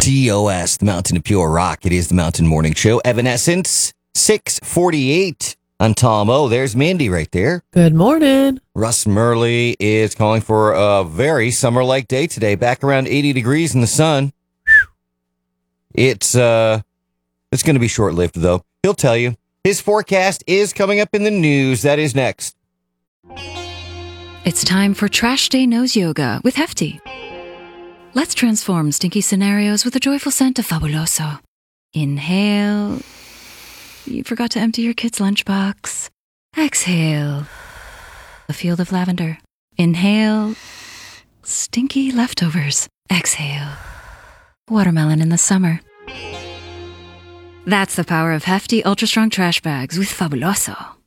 TOS, the Mountain of Pure Rock. It is the Mountain Morning Show. Evanescence, 6:48. I'm Tom O. There's Mandy right there. Good morning. Russ Murley is calling for a very summer-like day today. Back around 80 degrees in the sun. It's going to be short-lived, though. He'll tell you. His forecast is coming up in the news. That is next. It's time for Trash Day Nose Yoga with Hefty. Let's transform stinky scenarios with the joyful scent of Fabuloso. Inhale. You forgot to empty your kid's lunchbox. Exhale. A field of lavender. Inhale. Stinky leftovers. Exhale. Watermelon in the summer. That's the power of Hefty Ultra Strong Trash Bags with Fabuloso.